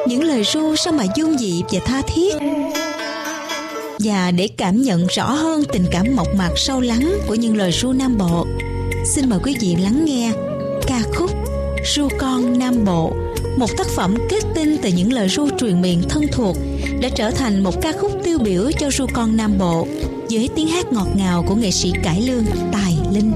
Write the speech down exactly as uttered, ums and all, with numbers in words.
những lời ru sao mà dung dị và tha thiết. Và để cảm nhận rõ hơn tình cảm mộc mạc sâu lắng của những lời ru Nam Bộ, xin mời quý vị lắng nghe ca khúc Ru Con Nam Bộ, một tác phẩm kết tinh từ những lời ru truyền miệng thân thuộc, đã trở thành một ca khúc tiêu biểu cho ru con Nam Bộ với tiếng hát ngọt ngào của nghệ sĩ cải lương Tài Linh.